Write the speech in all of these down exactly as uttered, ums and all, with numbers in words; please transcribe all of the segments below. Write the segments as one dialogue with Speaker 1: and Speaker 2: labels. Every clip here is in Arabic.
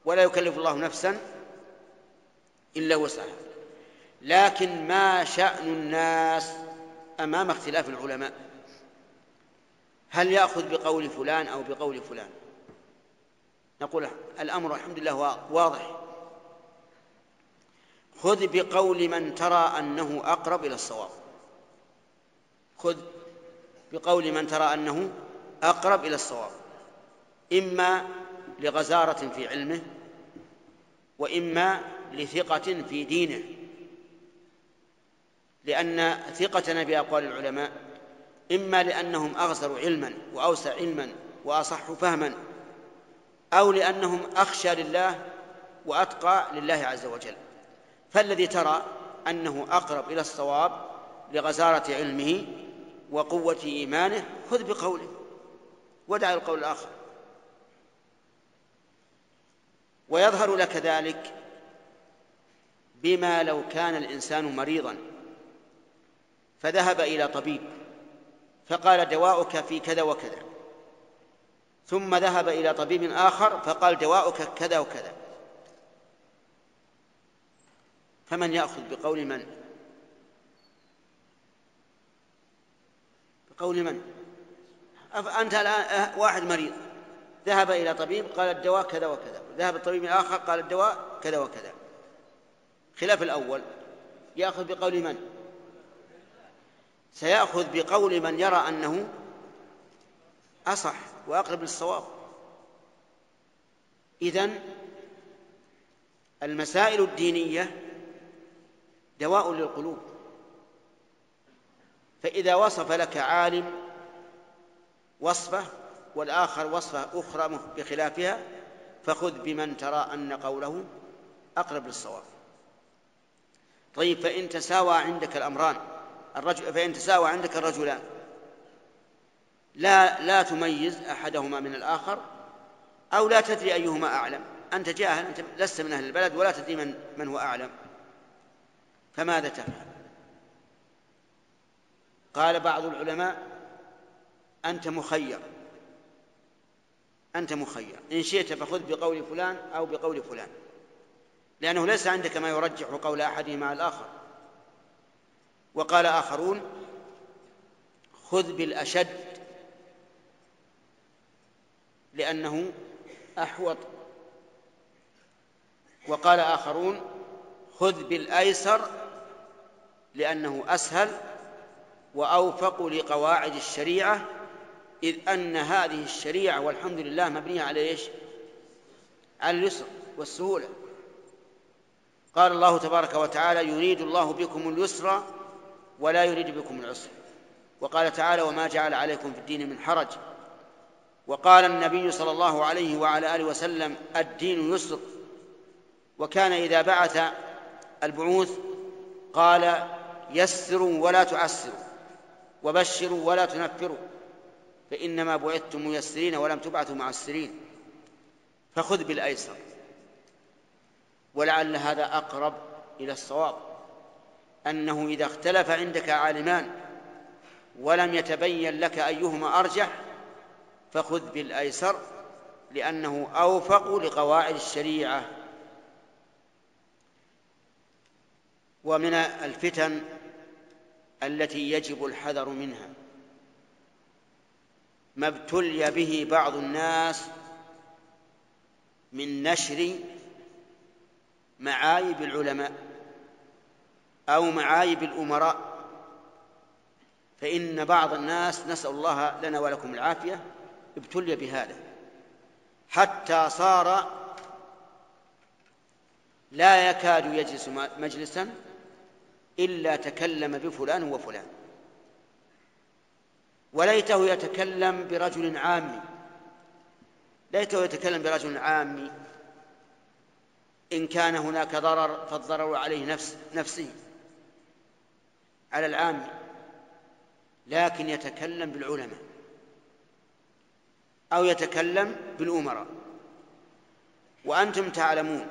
Speaker 1: ولا يكلف الله نفسا إلا وسعها. لكن ما شأن الناس أمام اختلاف العلماء؟ هل يأخذ بقول فلان أو بقول فلان؟ نقول الأمر الحمد لله واضح، خذ بقول من ترى أنه أقرب إلى الصواب، خذ بقول من ترى أنه أقرب إلى الصواب، إما لغزارة في علمه، وإما لثقة في دينه، لأن ثقتنا بأقوال العلماء إما لأنهم أغزر علما وأوسع علما وأصح فهما، أو لأنهم أخشى لله وأتقى لله عز وجل. فالذي ترى أنه أقرب إلى الصواب لغزارة علمه وقوة إيمانه خذ بقوله ودع القول الآخر. ويظهر لك ذلك بما لو كان الإنسان مريضا فذهب إلى طبيب فقال دواؤك في كذا وكذا، ثم ذهب إلى طبيب آخر فقال دواؤك كذا وكذا، فمن يأخذ بقول من؟ بقول من؟ أنت الآن واحد مريض ذهب إلى طبيب قال الدواء كذا وكذا، ذهب الطبيب آخر قال الدواء كذا وكذا، خلاف الأول. يأخذ بقول من؟ سيأخذ بقول من يرى أنه أصح وأقرب للصواب. إذن المسائل الدينية دواء للقلوب، فإذا وصف لك عالم وصفه والآخر وصفه أخرى بخلافها فخذ بمن ترى أن قوله أقرب للصواب. طيب، فإن تساوى عندك الأمران الرجل فإن تساوى عندك الرجلان لا لا تميز أحدهما من الآخر، أو لا تدري أيهما أعلم، أنت جاهل، أنت لست من أهل البلد ولا تدري من, من هو أعلم، فماذا تفعل؟ قال بعض العلماء أنت مخير، أنت مخير إن شئت فخذ بقول فلان أو بقول فلان، لأنه ليس عندك ما يرجح قول أحدهما على الآخر. وقال آخرون خذ بالأشد لأنه أحوط، وقال آخرون خذ بالأيسر لأنه أسهل وأوفق لقواعد الشريعة، إذ أن هذه الشريعة والحمد لله مبنية على إيش؟ على اليسر والسهولة. قال الله تبارك وتعالى يريد الله بكم اليسر ولا يريد بكم العسر، وقال تعالى وما جعل عليكم في الدين من حرج، وقال النبي صلى الله عليه وعلى آله وسلم الدين يسر، وكان إذا بعث البعوث قال يسروا ولا تعسروا وبشروا ولا تنفروا فإنما بعثتم ميسرين ولم تبعثوا معسرين. فخذ بالأيسر، ولعل هذا أقرب إلى الصواب، أنه إذا اختلف عندك عالمان ولم يتبين لك أيهما أرجح فخذ بالأيسر لأنه أوفق لقواعد الشريعة. ومن الفتن التي يجب الحذر منها ما ابتلي به بعض الناس من نشر معايب العلماء أو معايب الأمراء، فإن بعض الناس نسأل الله لنا ولكم العافية ابتلي بهذا حتى صار لا يكاد يجلس مجلسا إلا تكلم بفلان وفلان، وليته يتكلم برجل عامي، ليته يتكلم برجل عامي إن كان هناك ضرر فالضرر عليه نفس نفسه على العامي، لكن يتكلم بالعلماء أو يتكلم بالأمراء. وأنتم تعلمون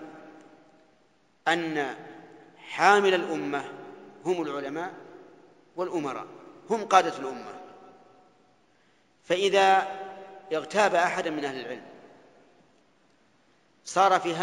Speaker 1: أن حامل الأمة هم العلماء والأمراء، هم قادة الأمة، فإذا اغتاب أحد من أهل العلم صار في